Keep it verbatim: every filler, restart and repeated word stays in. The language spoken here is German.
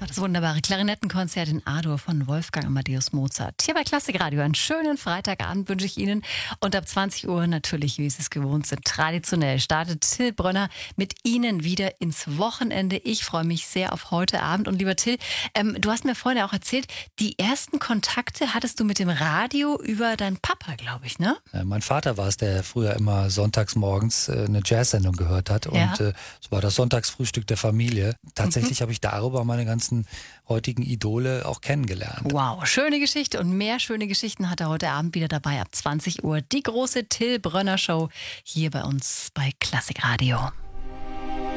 das wunderbare Klarinettenkonzert in A-Dur von Wolfgang Amadeus Mozart. Hier bei Klassikradio. Einen schönen Freitagabend wünsche ich Ihnen. Und ab zwanzig Uhr natürlich, wie Sie es gewohnt sind, traditionell startet Till Brönner mit Ihnen wieder ins Wochenende. Ich freue mich sehr auf heute Abend. Und lieber Till, ähm, du hast mir vorhin auch erzählt, die ersten Kontakte hattest du mit dem Radio über deinen Papa, glaube ich, ne? Ja, mein Vater war es, der früher immer sonntags morgens äh, eine Jazzsendung gehört hat. Ja. Und äh, es war das Sonntagsfrühstück der Familie. Tatsächlich mhm. habe ich darüber meine ganzen heutigen Idole auch kennengelernt. Wow, schöne Geschichte und mehr schöne Geschichten hat er heute Abend wieder dabei ab zwanzig Uhr. Die große Till Brönner Show hier bei uns bei Klassikradio.